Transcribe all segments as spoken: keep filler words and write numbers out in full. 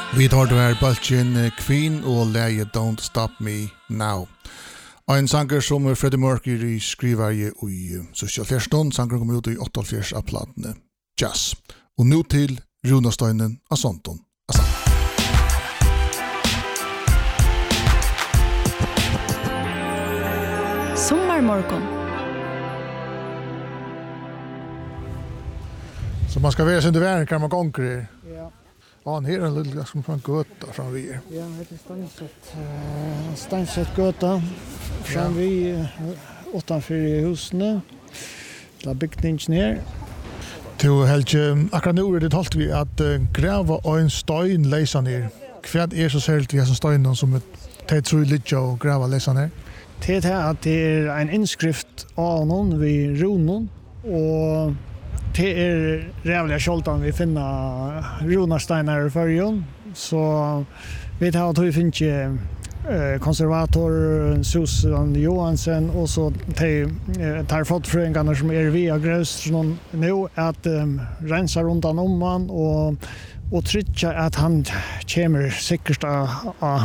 Vi tar det här bulten Queen och läge Don't Stop Me Now. En sanger som Freddie Mercury skriver i sextioåtta, sanger kommer ut i åttioåtta av plattorna Jazz. Och nu till Runasteinen av Sonton. Assa. Sommarmorgon. Så man ska vara sin värn kan man konkurrera. Ja. Ja, han är en liten som från Göta från vi. Ja, det är Stanset, uh, Stanset Göta från vi uh, utanför husen. Där byggningen ner. Till Helge, akkurat nu är det halt vi att uh, gräva en stein läsa ner. Kvad är så särskilt vi som steinen som ett tätt lite och gräva läsa ner. Det är att det är en inskrift av någon vid Ronon och det är rävliga kjoltan vi finner runarsteiner i förrjun. Så vi tar att vi finner eh, konservator Susan Johansen och så tar fotfröingarna som är via Gröström nu att um, rensa runt om han och, och trycka att han kommer säkert av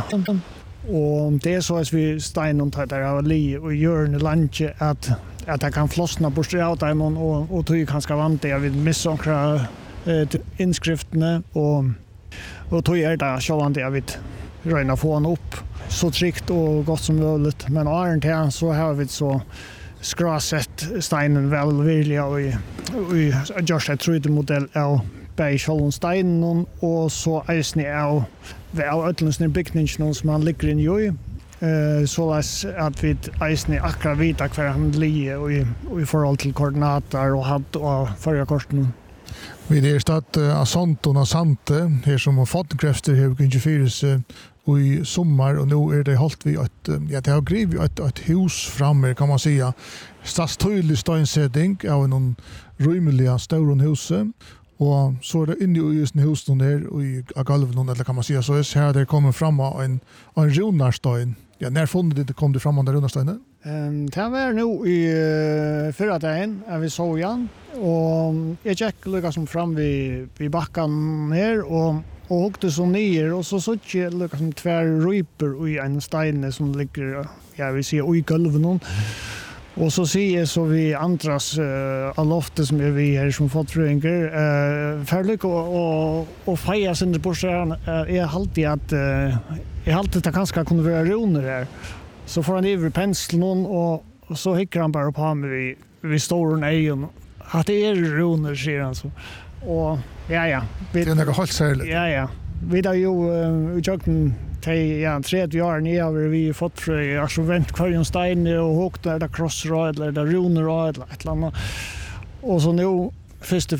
och det är så att vi steinen tar där av li och gör en lunch att att jag kan flossna bort av dem och och tog kanske vant det jag vill missa några eh, inskrifterna och och tog är det så vant jag vill röna få han upp så tryckt och gott som möjligt men är inte så har vi så skrasset steinen väl vilja och vi just ett true modell av Bergholm steinen och så är av väl utländskt byggningen som man ligger in i Uh, så att vi eisne akkurat vita hver han ligger och i, och i forhold till koordinater och hatt och förra korsen. Vi är stad uh, Asonton och Sante här som har fått kräfter här i tjugofyra uh, i sommar och nu är det hållt vi att uh, ja det har grivit ett, ett hus framme kan man säga. Stats tydlig steinsättning av en rymliga stora huset. Och så är det inne i just husen där och i golven eller kan man säga så är här det kommer fram en en runarstein. Ja, när fundet det kom det fram den runarsteinen? Ehm det var nu i uh, förra dagen av vi såg igen och jag gick lika som fram vid vid backen ner och och åkte så ner och så såg jag lika som tvär ryper i en stein som ligger ja vi ser i golven. Och så ser jag så vi andras uh, av loftet som är vi här som fått fröingar uh, färlig och, och, och feja sin på stjärn uh, är alltid att uh, är alltid att ganska kunna vara runer här. Så får han över penseln och, och så hickar han bara på mig vid, vid stora ögon. Att det är runer ser han så. Och ja ja. Vi, det är något helt särskilt. Ja ja. Vi har ju uh, utjöken till ja, trettio år ner har vi fått frö alltså vänt kvarjon stein och håkt där där crossrod eller där runer eller ett eller annat. Och så nu första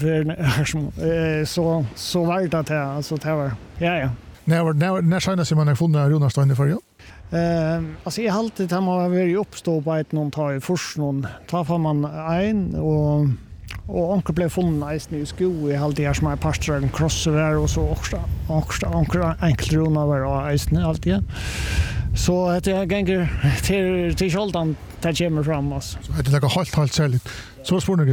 för så så var det att alltså det var ja ja. När när när senast man har funnit runarstein i förrjun? Eh alltså jag har alltid han har varit uppstå på ett någon tar i först någon tar får man en och och onkel blev funnen i i sko i alltid här som är pastor en crossover och så också också onkel enkel runa var och isen alltid. Så att jag gånger till till Scholtan där kommer fram oss. Så det är helt helt särskilt. Så spår